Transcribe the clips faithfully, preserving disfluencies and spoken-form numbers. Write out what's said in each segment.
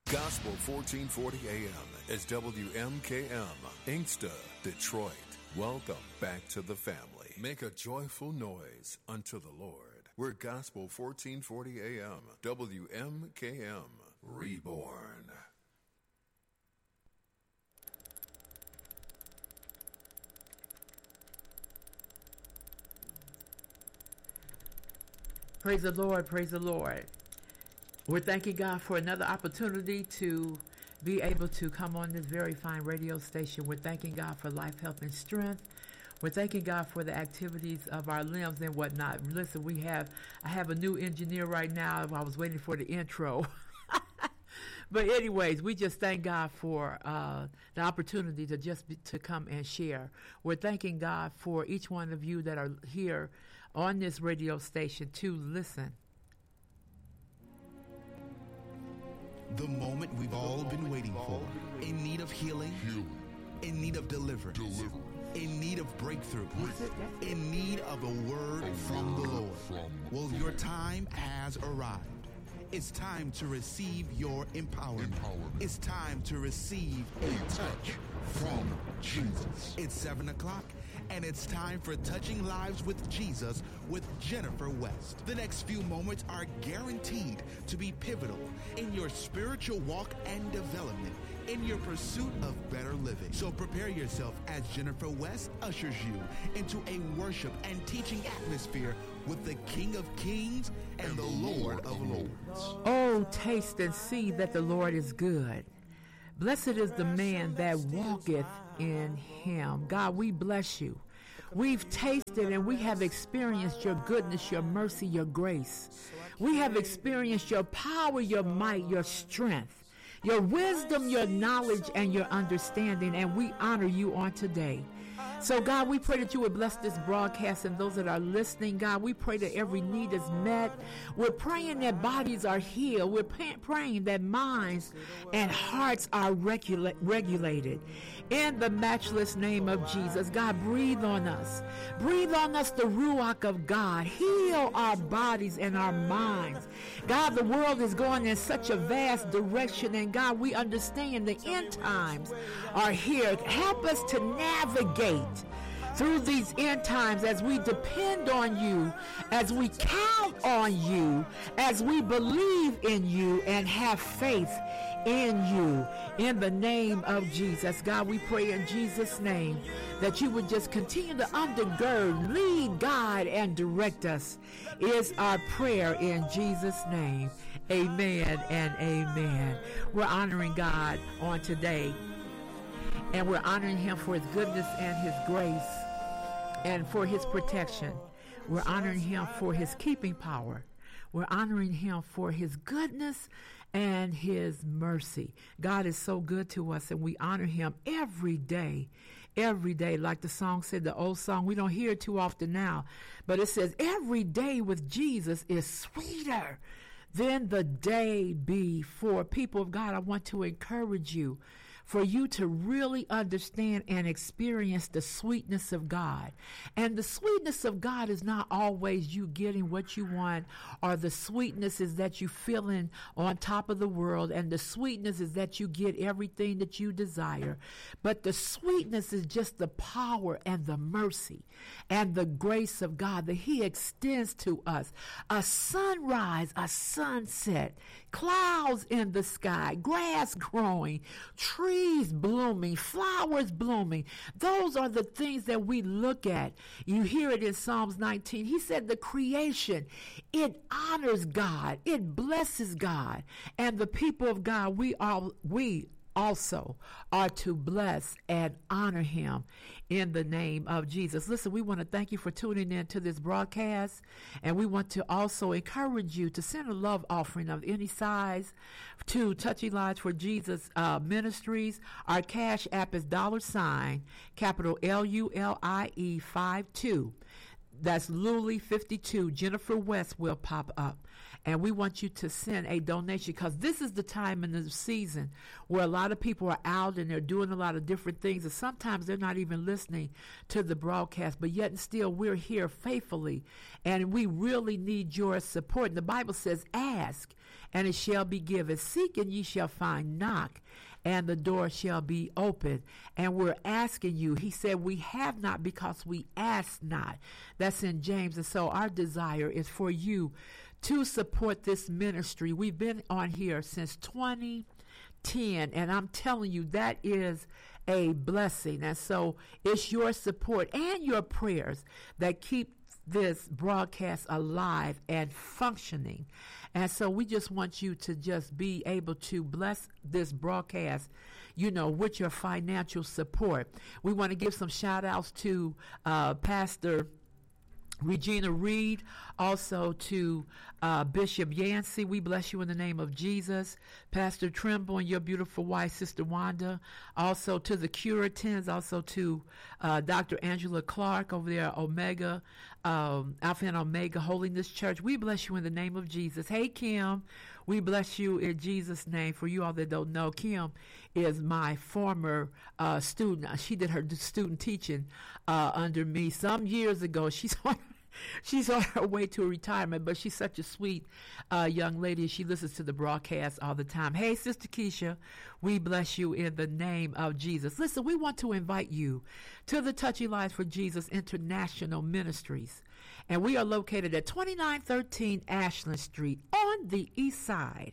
Gospel fourteen forty A M is W M K M, Inkster, Detroit. Welcome back to the family. Make a joyful noise unto the Lord. We're Gospel fourteen forty A M, W M K M, Reborn. Praise the Lord, praise the Lord. We're thanking God for another opportunity to be able to come on this very fine radio station. We're thanking God for life, health, and strength. We're thanking God for the activities of our limbs and whatnot. Listen, we have, I have a new engineer right now. I was waiting for the intro. But anyways, we just thank God for uh, the opportunity to just be, to come and share. We're thanking God for each one of you that are here on this radio station to listen. The moment we've all been waiting for, in need of healing, in need of deliverance, in need of breakthrough, in need of a word from the Lord. Well, your time has arrived. It's time to receive your empowerment. empowerment. It's time to receive a touch from Jesus. It's seven o'clock, and it's time for Touching Lives with Jesus with Jennifer West. The next few moments are guaranteed to be pivotal in your spiritual walk and development, in your pursuit of better living. So prepare yourself as Jennifer West ushers you into a worship and teaching atmosphere with the King of Kings and, and the Lord of Lords. Oh, taste and see that the Lord is good. Blessed is the man that walketh in him. God, we bless you. We've tasted and we have experienced your goodness, your mercy, your grace. We have experienced your power, your might, your strength, your wisdom, your knowledge, and your understanding, and we honor you on today. So, God, we pray that you would bless this broadcast and those that are listening. God, we pray that every need is met. We're praying that bodies are healed. We're pay- praying that minds and hearts are regula- regulated. In the matchless name of Jesus, God, breathe on us. Breathe on us the Ruach of God. Heal our bodies and our minds. God, the world is going in such a vast direction, and God, we understand the end times are here. Help us to navigate through these end times as we depend on you, as we count on you, as we believe in you and have faith in you. In the name of Jesus, God, we pray in Jesus' name that you would just continue to undergird, lead, guide, and direct us is our prayer in Jesus' name. Amen and amen. We're honoring God on today, and we're honoring him for his goodness and his grace and for his protection. We're honoring him for his keeping power. We're honoring him for his goodness and his mercy. God is so good to us, and we honor him every day, every day. Like the song said, the old song, we don't hear it too often now, but it says, every day with Jesus is sweeter than the day before. People of God, I want to encourage you for you to really understand and experience the sweetness of God. And the sweetness of God is not always you getting what you want, or the sweetness is that you feeling on top of the world, and the sweetness is that you get everything that you desire. But the sweetness is just the power and the mercy and the grace of God that he extends to us. A sunrise, a sunset, clouds in the sky, grass growing, trees blooming, flowers blooming. Those are the things that we look at. You hear it in Psalms nineteen. He said the creation, it honors God, it blesses God. And the people of God, we are we also are to bless and honor him in the name of Jesus. Listen, we want to thank you for tuning in to this broadcast, and we want to also encourage you to send a love offering of any size to Touching Lives for Jesus uh, Ministries. Our cash app is dollar sign, capital L U L I E five two. That's Lulie fifty-two. Jennifer West will pop up. And we want you to send a donation, because this is the time in the season where a lot of people are out and they're doing a lot of different things. And sometimes they're not even listening to the broadcast, but yet and still we're here faithfully. And we really need your support. And the Bible says, ask, and it shall be given. Seek, and ye shall find. Knock, and the door shall be open. And we're asking you. He said, we have not because we ask not. That's in James. And so our desire is for you to support this ministry. We've been on here since twenty ten, and I'm telling you, that is a blessing. And so it's your support and your prayers that keep this broadcast alive and functioning. And so we just want you to just be able to bless this broadcast, you know, with your financial support. We want to give some shout outs to uh, Pastor Regina Reed, also to uh, Bishop Yancey. We bless you in the name of Jesus. Pastor Trimble and your beautiful wife, Sister Wanda. Also to the Curitins, also to uh, Doctor Angela Clark over there, Omega, um, Alpha and Omega Holiness Church. We bless you in the name of Jesus. Hey, Kim, we bless you in Jesus' name. For you all that don't know, Kim is my former uh, student. She did her student teaching uh, under me some years ago. She's on She's on her way to retirement, but she's such a sweet uh, young lady. She listens to the broadcast all the time. Hey, Sister Keisha, we bless you in the name of Jesus. Listen, we want to invite you to the Touching Lives for Jesus International Ministries. And we are located at twenty-nine thirteen Ashland Street on the east side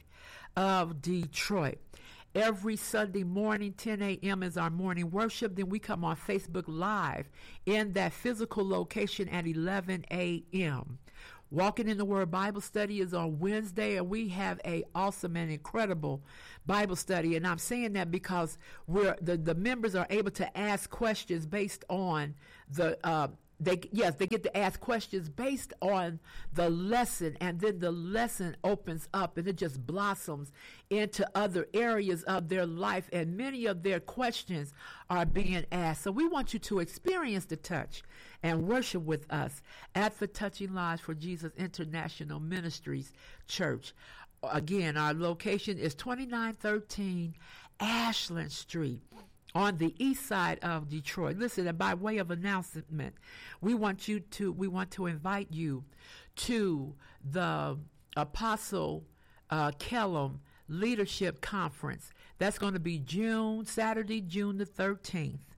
of Detroit. Every Sunday morning, ten a.m. is our morning worship. Then we come on Facebook Live in that physical location at eleven a.m. Walking in the Word Bible study is on Wednesday, and we have a awesome and incredible Bible study. And I'm saying that because we're the, the members are able to ask questions based on the uh, They yes, they get to ask questions based on the lesson, and then the lesson opens up and it just blossoms into other areas of their life, and many of their questions are being asked. So we want you to experience the touch and worship with us at the Touching Lives for Jesus International Ministries Church. Again, our location is twenty-nine thirteen Ashland Street on the east side of Detroit. Listen, and by way of announcement, we want you to we want to invite you to the Apostle uh, Kellum Leadership Conference. That's going to be June, Saturday, June the thirteenth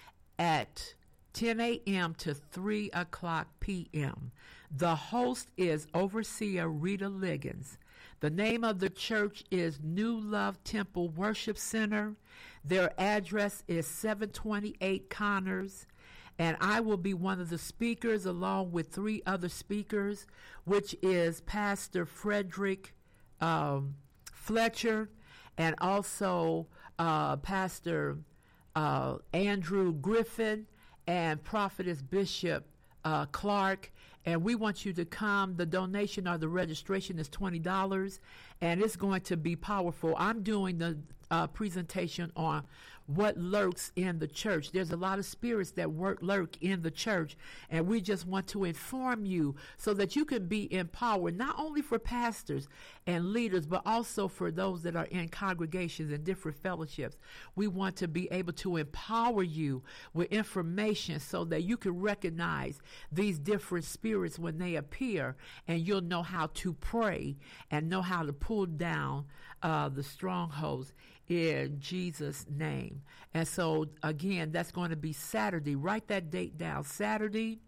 at ten a.m. to three o'clock p.m. The host is Overseer Rita Liggins. The name of the church is New Love Temple Worship Center. Their address is seven twenty-eight Connors, and I will be one of the speakers along with three other speakers, which is Pastor Frederick um, Fletcher and also uh, Pastor uh, Andrew Griffin and Prophetess Bishop uh, Clark. And we want you to come. The donation or the registration is twenty dollars, and it's going to be powerful. I'm doing the uh, presentation on what lurks in the church. There's a lot of spirits that work lurk in the church, and we just want to inform you so that you can be empowered, not only for pastors and leaders, but also for those that are in congregations and different fellowships. We want to be able to empower you with information so that you can recognize these different spirits when they appear, and you'll know how to pray and know how to pull down uh, the strongholds in Jesus' name. And so, again, that's going to be Saturday. Write that date down. Saturday,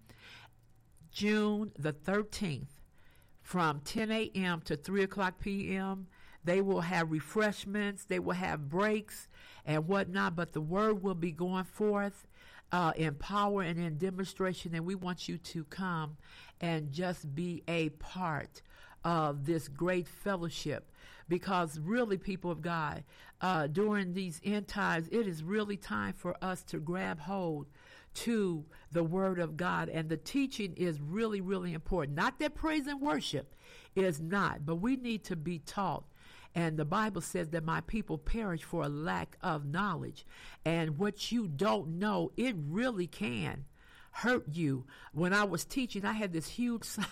June the thirteenth, from ten a.m. to three o'clock p.m. They will have refreshments. They will have breaks and whatnot, but the word will be going forth uh, in power and in demonstration, and we want you to come and just be a part of this great fellowship. Because really, people of God, uh, during these end times, it is really time for us to grab hold to the Word of God. And the teaching is really, really important. Not that praise and worship is not, but we need to be taught. And the Bible says that my people perish for a lack of knowledge. And what you don't know, it really can hurt you. When I was teaching, I had this huge sign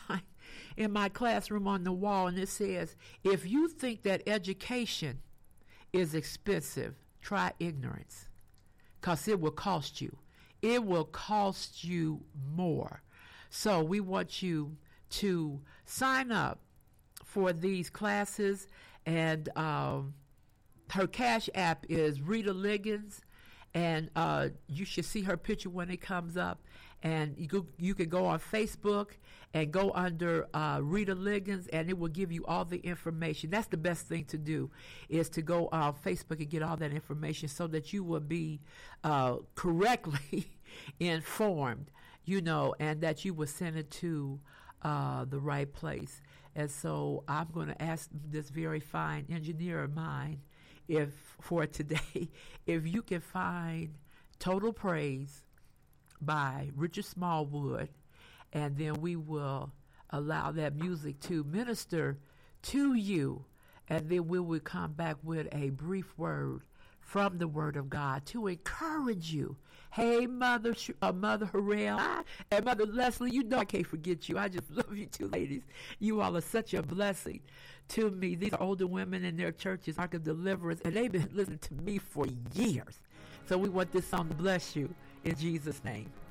in my classroom on the wall, and it says, if you think that education is expensive, try ignorance, because it will cost you. It will cost you more. So we want you to sign up for these classes, and um, her Cash App is Rita Liggins, and uh, you should see her picture when it comes up. And you go, you can go on Facebook and go under uh, Rita Liggins, and it will give you all the information. That's the best thing to do, is to go on Facebook and get all that information so that you will be uh, correctly informed, you know, and that you will send it to uh, the right place. And so I'm going to ask this very fine engineer of mine, if for today, if you can find Total Praise by Richard Smallwood, and then we will allow that music to minister to you, and then we will come back with a brief word from the Word of God to encourage you. Hey, Mother uh, Mother Harrell and Mother Leslie, you know I can't forget you. I just love you two ladies. You all are such a blessing to me. These are older women in their churches, Ark of Deliverance, and they've been listening to me for years. So we want this song to bless you in Jesus' name.